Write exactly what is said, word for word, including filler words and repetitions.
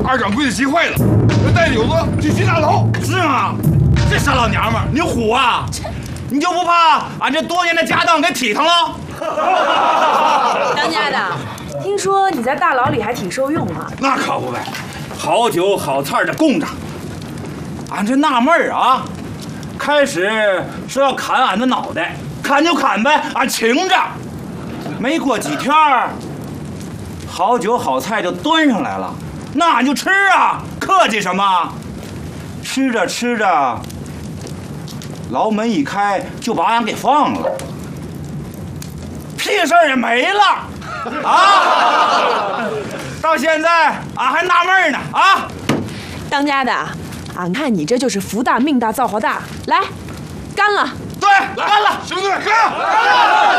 二掌柜的急坏了，要带柳子去去大牢。 是吗？这傻老娘们儿，你虎啊！你就不怕俺这多年的家当给体腾了？ 当家的，听说你在大牢里还挺受用啊？ 那可不呗，好酒好菜的供着。俺这纳闷儿啊，开始说要砍俺的脑袋，砍就砍呗，俺请着。没过几天儿，好酒好菜就端上来了，那俺就吃啊，客气什么？吃着吃着，牢门一开，就把俺给放了，屁事儿也没了啊！到现在俺还纳闷呢啊！ 当家的，俺看你这就是福大命大造化大，来，干了！ 对，干了， 兄弟们干！